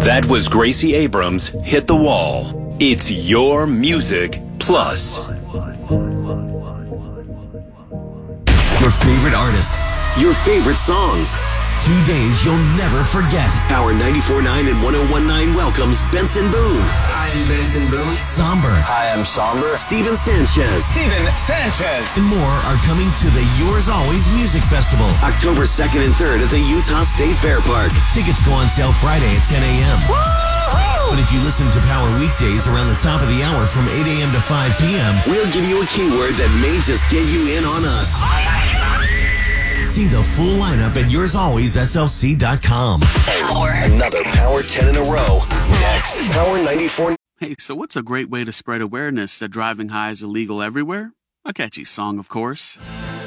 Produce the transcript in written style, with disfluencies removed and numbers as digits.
That was Gracie Abrams, Hit the Wall. It's your music plus. Your favorite artists. Your favorite songs. 2 days you'll never forget. Power 94.9 and 101.9 welcomes Benson Boone. I'm Benson Boone. Somber. Hi, I'm Somber. Steven Sanchez. Steven Sanchez. And more are coming to the Yours Always Music Festival. October 2nd and 3rd at the Utah State Fair Park. Tickets go on sale Friday at 10 a.m. But if you listen to Power weekdays around the top of the hour from 8 a.m. to 5 p.m., we'll give you a keyword that may just get you in on us. See the full lineup at yoursalwaysslc.com. Another Power 10 in a row. Next, Power 94. Hey, so what's a great way to spread awareness that driving high is illegal everywhere? A catchy song, of course.